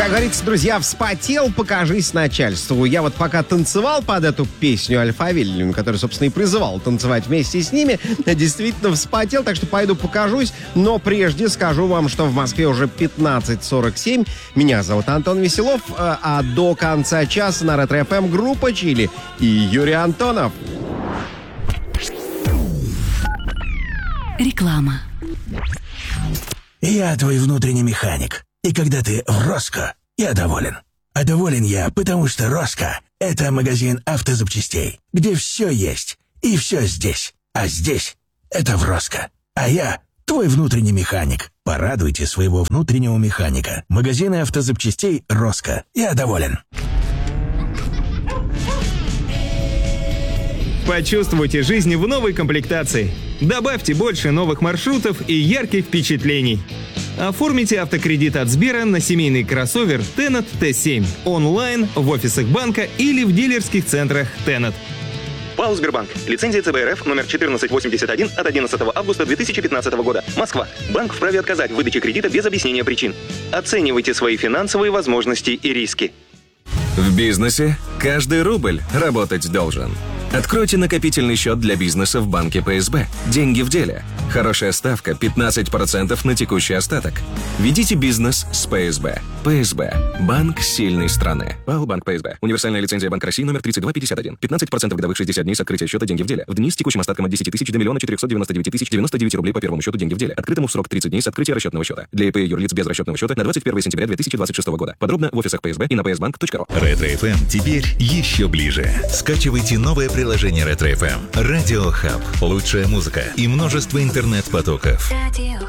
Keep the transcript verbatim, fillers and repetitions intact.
Как говорится, друзья, вспотел, покажись начальству. Я вот пока танцевал под эту песню Альфавиль, которая, собственно, и призывал танцевать вместе с ними, действительно вспотел, так что пойду покажусь. Но прежде скажу вам, что в Москве уже пятнадцать сорок семь. Меня зовут Антон Веселов, а до конца часа на Ретро-эф эм группа «Чили» и Юрий Антонов. Реклама. Я твой внутренний механик. И когда ты в Роско, я доволен. А доволен я, потому что Роско — это магазин автозапчастей, где все есть и все здесь. А здесь — это в Роско. А я твой внутренний механик. Порадуйте своего внутреннего механика. Магазины автозапчастей Роско. Я доволен. Почувствуйте жизнь в новой комплектации. Добавьте больше новых маршрутов и ярких впечатлений. Оформите автокредит от Сбера на семейный кроссовер Tennet Т семь онлайн, в офисах банка или в дилерских центрах Tennet. ПАО «Сбербанк». Лицензия Цэ Бэ Эр Эф номер четырнадцать восемьдесят один от одиннадцатого августа две тысячи пятнадцатого года. Москва. Банк вправе отказать в выдаче кредита без объяснения причин. Оценивайте свои финансовые возможности и риски. В бизнесе каждый рубль работать должен. Откройте накопительный счет для бизнеса в банке Пэ Эс Бэ. Деньги в деле. Хорошая ставка пятнадцать процентов на текущий остаток. Ведите бизнес с Пэ Эс Бэ. Пэ Эс Бэ. Банк сильной страны. ПАО «Банк Пэ Эс Бэ». Универсальная лицензия Банк России номер тридцать два пятьдесят один. пятнадцать процентов годовых шестьдесят дней с открытия счета деньги в деле. В дни с текущим остатком от десять тысяч до миллиона четырехсот девяносто девять тысяч девяносто девять рублей по первому счету деньги в деле. Открытому в срок тридцать дней с открытия расчетного счета. Для ИП и юрлиц без расчетного счета на двадцать первое сентября две тысячи двадцать шестого года. Подробно в офисах Пэ Эс Бэ и на пэ эс банк точка ру. Ретро-эф эм теперь еще ближе. Скачивайте новое приложение Ретро-эф эм. Радио Хаб. Лучшая музыка и множество интернет-потоков.